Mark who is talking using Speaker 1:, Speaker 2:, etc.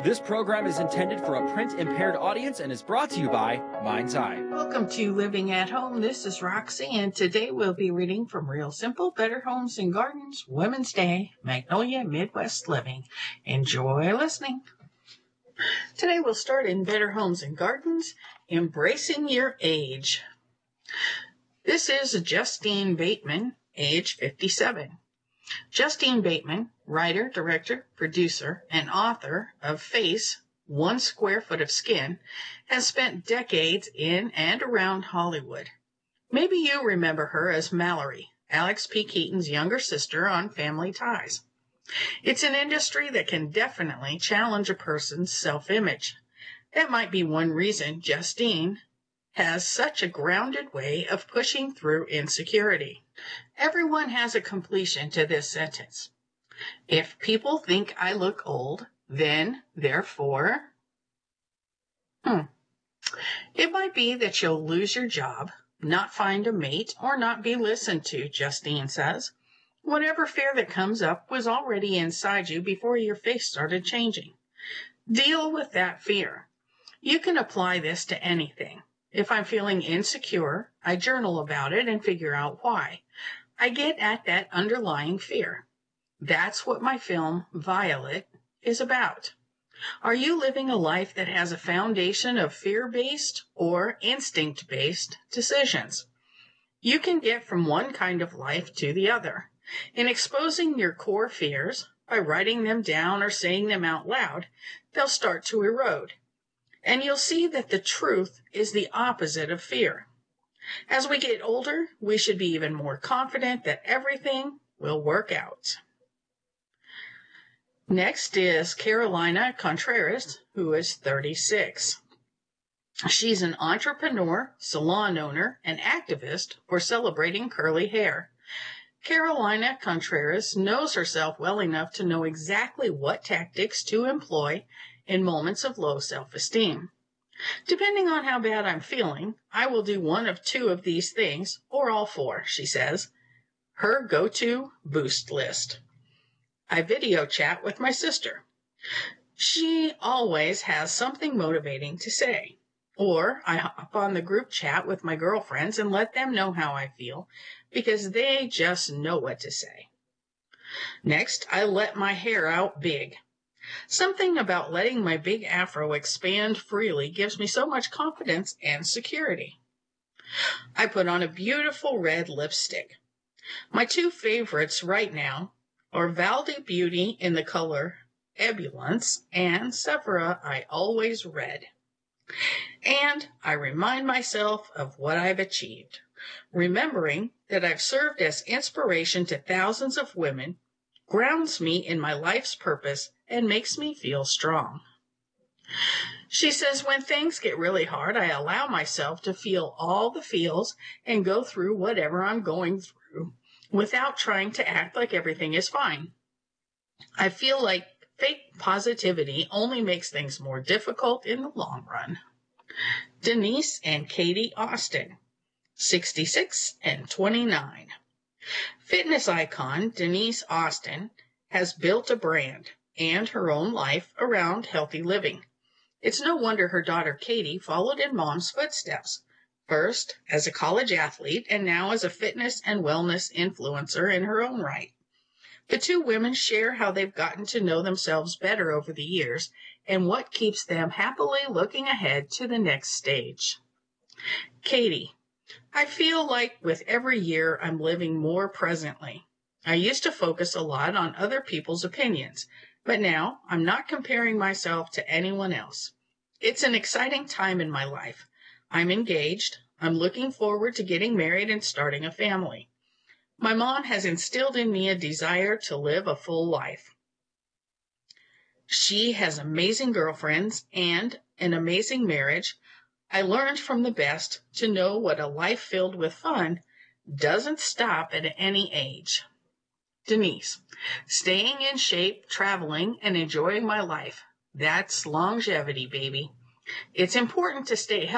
Speaker 1: This program is intended for a print-impaired audience and is brought to you by Mind's Eye.
Speaker 2: Welcome to Living at Home. This is Roxy, and today we'll be reading from Real Simple, Better Homes and Gardens, Women's Day, Magnolia, Midwest Living. Enjoy listening. Today we'll start in Better Homes and Gardens, Embracing Your Age. This is Justine Bateman, age 57. Justine Bateman, writer, director, producer, and author of Face, 1 Square Foot of Skin, has spent decades in and around Hollywood. Maybe you remember her as Mallory, Alex P. Keaton's younger sister on Family Ties. It's an industry that can definitely challenge a person's self-image. That might be one reason Justine has such a grounded way of pushing through insecurity. Everyone has a completion to this sentence. If people think I look old, then, therefore... It might be that you'll lose your job, not find a mate, or not be listened to, Justine says. Whatever fear that comes up was already inside you before your face started changing. Deal with that fear. You can apply this to anything. If I'm feeling insecure, I journal about it and figure out why. I get at that underlying fear. That's what my film, Violet, is about. Are you living a life that has a foundation of fear-based or instinct-based decisions? You can get from one kind of life to the other. In exposing your core fears, by writing them down or saying them out loud, they'll start to erode. And you'll see that the truth is the opposite of fear. As we get older, we should be even more confident that everything will work out. Next is Carolina Contreras, who is 36. She's an entrepreneur, salon owner, and activist for celebrating curly hair. Carolina Contreras knows herself well enough to know exactly what tactics to employ in moments of low self-esteem. Depending on how bad I'm feeling, I will do one of two of these things, or all four, she says. Her go-to boost list. I video chat with my sister. She always has something motivating to say. Or I hop on the group chat with my girlfriends and let them know how I feel, because they just know what to say. Next, I let my hair out big. Something about letting my big afro expand freely gives me so much confidence and security. I put on a beautiful red lipstick. My two favorites right now are Valde Beauty in the color Ebullience and Sephora I Always Red. And I remind myself of what I've achieved, remembering that I've served as inspiration to thousands of women, grounds me in my life's purpose, and makes me feel strong. She says when things get really hard, I allow myself to feel all the feels and go through whatever I'm going through without trying to act like everything is fine. I feel like fake positivity only makes things more difficult in the long run. Denise and Katie Austin, 66 and 29. Fitness icon Denise Austin has built a brand and her own life around healthy living. It's no wonder her daughter Katie followed in Mom's footsteps, first as a college athlete and now as a fitness and wellness influencer in her own right. The two women share how they've gotten to know themselves better over the years and what keeps them happily looking ahead to the next stage. Katie, I feel like with every year I'm living more presently. I used to focus a lot on other people's opinions, but now I'm not comparing myself to anyone else. It's an exciting time in my life. I'm engaged. I'm looking forward to getting married and starting a family. My mom has instilled in me a desire to live a full life. She has amazing girlfriends and an amazing marriage. I learned from the best to know what a life filled with fun doesn't stop at any age. Denise, staying in shape, traveling, and enjoying my life. That's longevity, baby. It's important to stay healthy.